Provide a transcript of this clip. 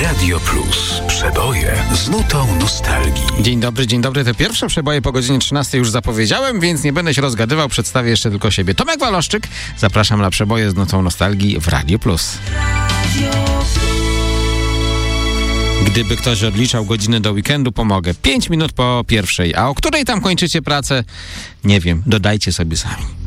Radio Plus. Przeboje z nutą nostalgii. Dzień dobry. Te pierwsze przeboje po godzinie 13 już zapowiedziałem, więc nie będę się rozgadywał, przedstawię jeszcze tylko siebie. Tomek Waloszczyk, zapraszam na przeboje z nutą nostalgii w Radio Plus. Gdyby ktoś odliczał godziny do weekendu, pomogę. 5 minut po 1:00. A o której tam kończycie pracę? Nie wiem, dodajcie sobie sami.